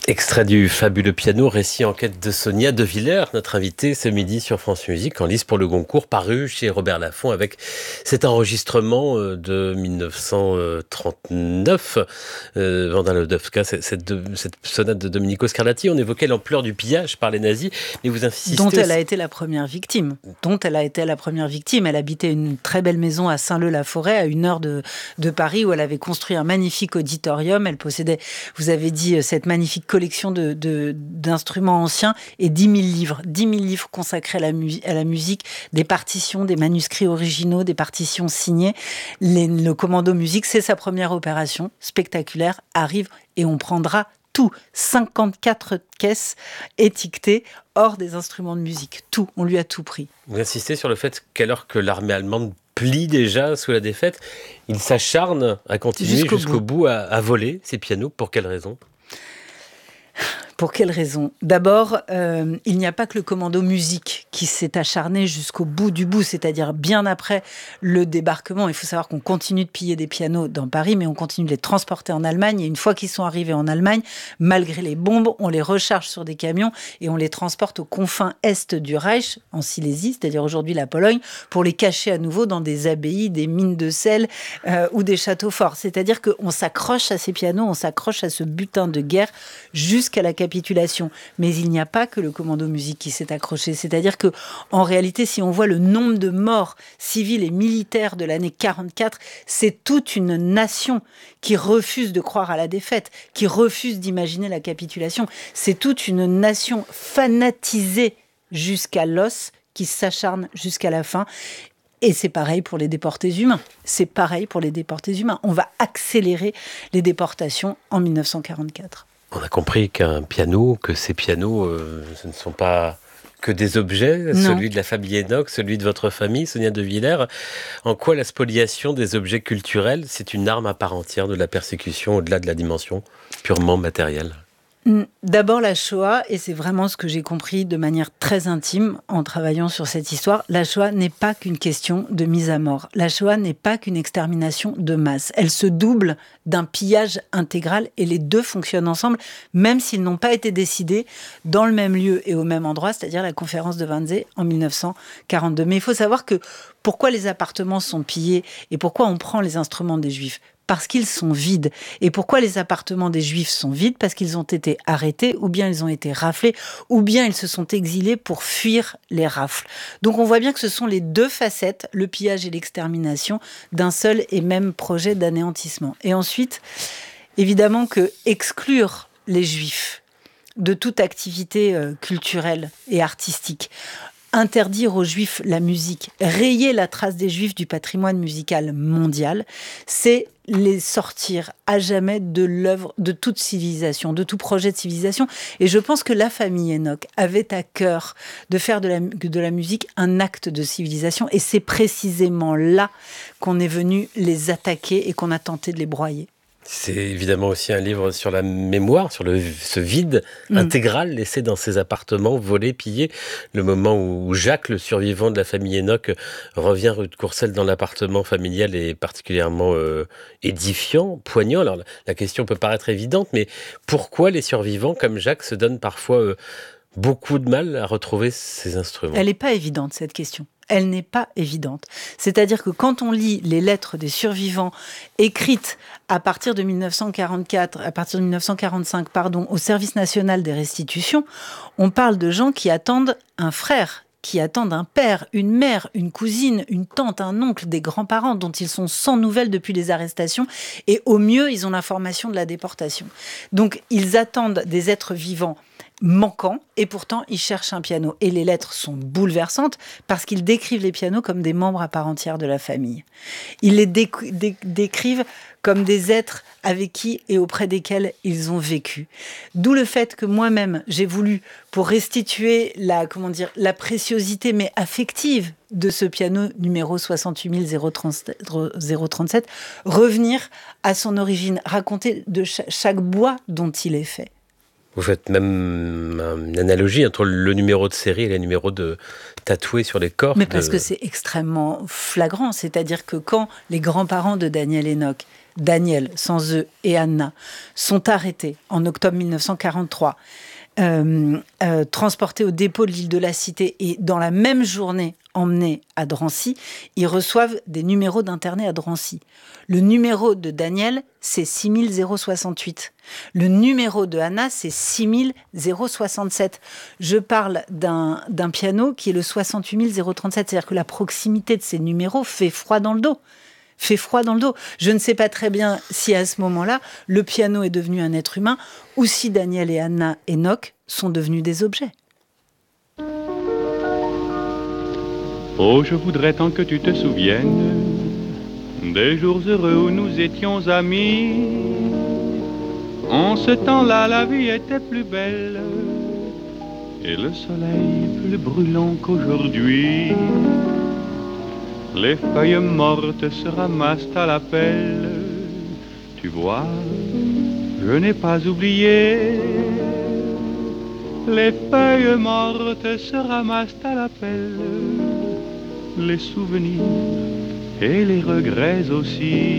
Extrait du fabuleux piano, récit en quête de Sonia De Villers, notre invitée ce midi sur France Musique, en lice pour le Goncourt, paru chez Robert Laffont avec cet enregistrement de 1939, Wanda Lodowska, cette sonate de Domenico Scarlatti. On évoquait l'ampleur du pillage par les nazis, mais vous insistez... Dont elle a été la première victime. Elle habitait une très belle maison à Saint-Leu-la-Forêt, à 1 heure de Paris, où elle avait construit un magnifique auditorium. Elle possédait, vous avez dit, cette magnifique collection d'instruments anciens et 10 000 livres. 10 000 livres consacrés à la musique, des partitions, des manuscrits originaux, des partitions signées. Le commando musique, c'est sa première opération spectaculaire, arrive et on prendra tout. 54 caisses étiquetées hors des instruments de musique. Tout, on lui a tout pris. Vous insistez sur le fait qu'alors que l'armée allemande plie déjà sous la défaite, il s'acharne à continuer jusqu'au bout à voler ces pianos. Pour quelle raison ? Pour quelle raison ? D'abord, il n'y a pas que le commando musique qui s'est acharné jusqu'au bout du bout, c'est-à-dire bien après le débarquement. Il faut savoir qu'on continue de piller des pianos dans Paris, mais on continue de les transporter en Allemagne. Et une fois qu'ils sont arrivés en Allemagne, malgré les bombes, on les recharge sur des camions et on les transporte aux confins est du Reich, en Silésie, c'est-à-dire aujourd'hui la Pologne, pour les cacher à nouveau dans des abbayes, des mines de sel ou des châteaux forts. C'est-à-dire qu'on s'accroche à ces pianos, on s'accroche à ce butin de guerre jusqu'à la capitulation. Mais il n'y a pas que le commando musique qui s'est accroché. C'est-à-dire que, en réalité, si on voit le nombre de morts civils et militaires de l'année 44, c'est toute une nation qui refuse de croire à la défaite, qui refuse d'imaginer la capitulation. C'est toute une nation fanatisée jusqu'à l'os qui s'acharne jusqu'à la fin. Et c'est pareil pour les déportés humains. On va accélérer les déportations en 1944. On a compris que ces pianos, ce ne sont pas que des objets, non. Celui de la famille Enoch, celui de votre famille, Sonia De Villers. En quoi la spoliation des objets culturels, c'est une arme à part entière de la persécution au-delà de la dimension purement matérielle ? D'abord la Shoah, et c'est vraiment ce que j'ai compris de manière très intime en travaillant sur cette histoire, la Shoah n'est pas qu'une question de mise à mort. La Shoah n'est pas qu'une extermination de masse. Elle se double d'un pillage intégral et les deux fonctionnent ensemble, même s'ils n'ont pas été décidés dans le même lieu et au même endroit, c'est-à-dire la conférence de Wannsee en 1942. Mais il faut savoir que pourquoi les appartements sont pillés et pourquoi on prend les instruments des Juifs ? Parce qu'ils sont vides. Et pourquoi les appartements des Juifs sont vides ? Parce qu'ils ont été arrêtés, ou bien ils ont été raflés, ou bien ils se sont exilés pour fuir les rafles. Donc on voit bien que ce sont les deux facettes, le pillage et l'extermination, d'un seul et même projet d'anéantissement. Et ensuite, évidemment que exclure les Juifs de toute activité culturelle et artistique, interdire aux Juifs la musique, rayer la trace des Juifs du patrimoine musical mondial, c'est les sortir à jamais de l'œuvre de toute civilisation, de tout projet de civilisation. Et je pense que la famille Enoch avait à cœur de faire de la musique un acte de civilisation. Et c'est précisément là qu'on est venu les attaquer et qu'on a tenté de les broyer. C'est évidemment aussi un livre sur la mémoire, sur ce vide intégral laissé dans ces appartements, volés, pillés. Le moment où Jacques, le survivant de la famille Enoch, revient rue de Courcelles dans l'appartement familial est particulièrement édifiant, poignant. Alors la question peut paraître évidente, mais pourquoi les survivants, comme Jacques, se donnent parfois beaucoup de mal à retrouver ces instruments ? Elle n'est pas évidente, cette question. Elle n'est pas évidente. C'est-à-dire que quand on lit les lettres des survivants écrites à partir de 1945, au Service national des restitutions, on parle de gens qui attendent un frère, qui attendent un père, une mère, une cousine, une tante, un oncle, des grands-parents dont ils sont sans nouvelles depuis les arrestations et au mieux, ils ont l'information de la déportation. Donc, ils attendent des êtres vivants manquants et pourtant, ils cherchent un piano. Et les lettres sont bouleversantes parce qu'ils décrivent les pianos comme des membres à part entière de la famille. Ils les décrivent comme des êtres avec qui et auprès desquels ils ont vécu. D'où le fait que moi-même, j'ai voulu, pour restituer la préciosité, mais affective de ce piano numéro 68037, revenir à son origine, raconter de chaque bois dont il est fait. Vous faites même une analogie entre le numéro de série et les numéros tatoués sur les corps. Mais parce que c'est extrêmement flagrant. C'est-à-dire que quand les grands-parents de Daniel Enoch Daniel, sans E, et Anna, sont arrêtés en octobre 1943, transportés au dépôt de l'île de la Cité et dans la même journée emmenés à Drancy, ils reçoivent des numéros d'internés à Drancy. Le numéro de Daniel, c'est 6068. Le numéro de Anna, c'est 6067. Je parle d'un piano qui est le 68037. C'est-à-dire que la proximité de ces numéros fait froid dans le dos. Je ne sais pas très bien si à ce moment-là, le piano est devenu un être humain ou si Daniel et Anna Enoch sont devenus des objets. Oh, je voudrais tant que tu te souviennes des jours heureux où nous étions amis. En ce temps-là, la vie était plus belle et le soleil plus brûlant qu'aujourd'hui. Les feuilles mortes se ramassent à la pelle. Tu vois, je n'ai pas oublié. Les feuilles mortes se ramassent à la pelle. Les souvenirs et les regrets aussi.